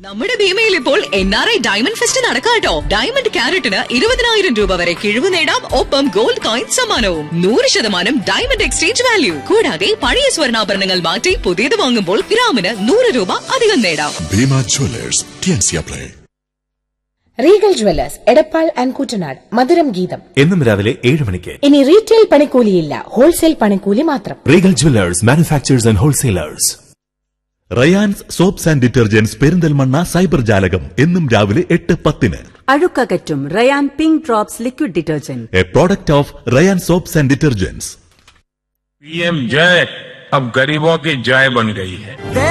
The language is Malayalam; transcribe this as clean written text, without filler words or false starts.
നമ്മുടെ ഭീമയിൽ ഇപ്പോൾ NRI ഡയമണ്ട് ഫെസ്റ്റ് നടക്കാട്ടോ. ഡയമണ്ട് ക്യാരറ്റിന് 20,000 രൂപ വരെ കിഴിവ് നേടാം. ഒപ്പം ഗോൾഡ് കോയിൻ സമ്മാനവും 100% ഡയമണ്ട് എക്സ്ചേഞ്ച് വാല്യൂ. കൂടാതെ പഴയ സ്വർണ്ണാഭരണങ്ങൾ മാറ്റി പുതിയത് വാങ്ങുമ്പോൾ ഗ്രാമിന് 100 രൂപ അധികം നേടാം. Bhima Jewellers, T&C apply. Regal Jewellers, Edappal and Kuttanad. മധുരം ഗീതം എന്നും രാവിലെ 7 മണിക്ക്. ഇനി റീറ്റെയിൽ പണിക്കൂലിയില്ല, ഹോൾസെയിൽ പണിക്കൂലി മാത്രം. Regal Jewellers, manufacturers and wholesalers. Rayan's soaps and detergents Perinthalmanna cyber ജാലകം എന്നും രാവിലെ 8:10. അഴുക്കകറ്റും Ryan pink drops liquid detergent, A product of Ryan soaps and detergents. PM जय अब गरीबों की जय बन गई है.